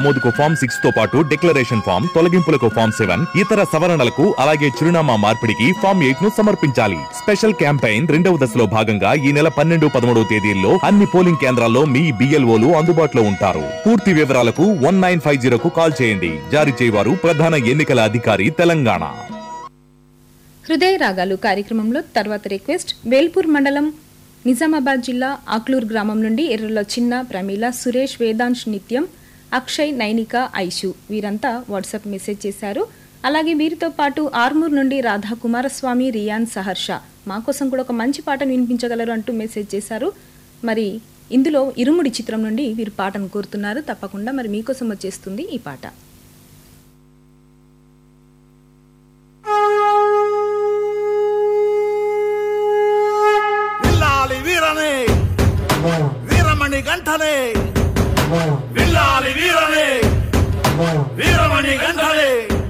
నమోదుకు form 6 తో పాటు declaration form, తొలగింపులకు form 7, ఇతర సవరణలకు అలాగే చిరునామా మార్పిడికి ఫామ్ 8 ను సమర్పించాలి. స్పెషల్ క్యాంపెయిన్ 2వ దశలో భాగంగా ఈ నెల 12, 13 తేదీల్లో అన్ని పోలింగ్ కేంద్రాల్లో మీ BLOలు అందుబాటులో ఉంటారు. పూర్తి వివరాలకు 1950కు కాల్ చేయండి. జారీ చేయవారు ప్రధాన ఎన్నికల అధికారి, తెలంగాణ. హృదయ రాగాలు కార్యక్రమంలో తర్వాత రిక్వెస్ట్ వేల్పూర్ మండలం నిజామాబాద్ జిల్లా ఆక్లూర్ గ్రామం నుండి ఎర్రల చిన్న, ప్రమీల, సురేష్, వేదాంశ్, నిత్యం, అక్షయ్, నైనిక, ఐషు వీరంతా వాట్సాప్ మెసేజ్ చేశారు. అలాగే వీరితో పాటు ఆర్మూర్ నుండి రాధా, కుమారస్వామి, రియాన్, సహర్ష మా కోసం కూడా ఒక మంచి పాటను వినిపించగలరు అంటూ మెసేజ్ చేశారు. మరి ఇందులో ఇరుముడి చిత్రం నుండి వీరు పాటను కోరుతున్నారు. తప్పకుండా మరి మీకోసం వచ్చేస్తుంది ఈ పాట. వీరమణి గంటనే విల్లాలి వీరనే వీరమణి గంటనే